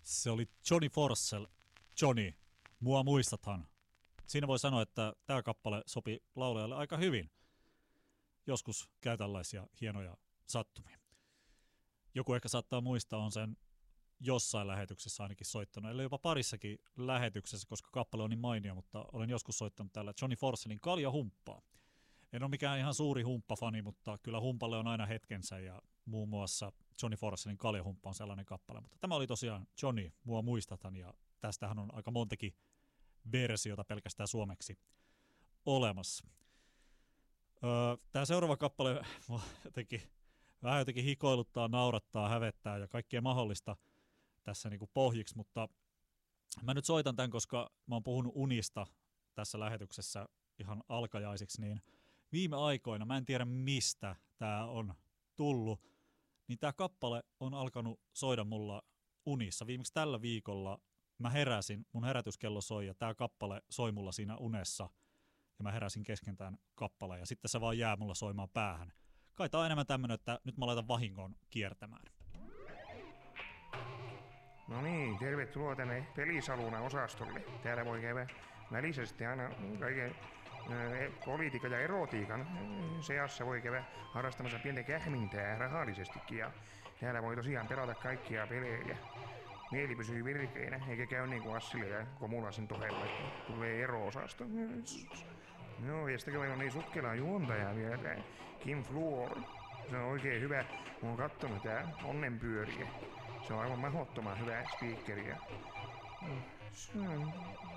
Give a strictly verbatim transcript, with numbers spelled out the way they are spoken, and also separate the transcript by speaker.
Speaker 1: Se oli Johnny Forssell. Johnny, mua muistathan. Siinä voi sanoa, että tämä kappale sopi laulajalle aika hyvin. Joskus käy tällaisia hienoja sattumia. Joku ehkä saattaa muistaa, on sen jossain lähetyksessä ainakin soittanut, eli jopa parissakin lähetyksessä, koska kappale on niin mainio, mutta olen joskus soittanut täällä Johnny Forssellin Kaljahumppaa. En ole mikään ihan suuri humppafani, mutta kyllä humpalle on aina hetkensä ja muun muassa Johnny Forssellin Kaljahumppa on sellainen kappale. Mutta tämä oli tosiaan Johnny, mua muistatan, ja tästähän on aika montakin versiota pelkästään suomeksi olemassa. Öö, tämä seuraava kappale jotenkin, vähän jotenkin hikoiluttaa, naurattaa, hävettää ja kaikkea mahdollista tässä niin kuin pohjiksi, mutta mä nyt soitan tämän, koska mä oon puhunut unista tässä lähetyksessä ihan alkajaisiksi, niin viime aikoina, mä en tiedä mistä tämä on tullut, niin tämä kappale on alkanut soida mulla unissa. Viimeksi tällä viikolla mä heräsin, mun herätyskello soi ja tämä kappale soi mulla siinä unessa ja mä heräsin kesken tämän kappaleen ja sitten se vaan jää mulla soimaan päähän. Kai tää on enemmän tämmönen, että nyt mä laitan vahingon kiertämään.
Speaker 2: No niin, tervetuloa tänne Pelisaluna osastolle. Täällä voi käydä välisesti aina kaiken äh, politiikan ja erotiikan äh, seassa voi käydä harrastamassa pientä kähmintää rahallisestikin. Ja täällä voi tosiaan pelata kaikkia pelejä. Mieli pysyy virkeinä, eikä käy niin kuin Assille ja Komulasen tohella, että tulee ero-osasto. No, ja sitten on niin sukkelaa juontaja vielä, Kim Fluor. Se on oikein hyvä. Mä oon kattonut tää onnenpyöriä. Se on aivan mahdottoman hyvä speakeri. Se on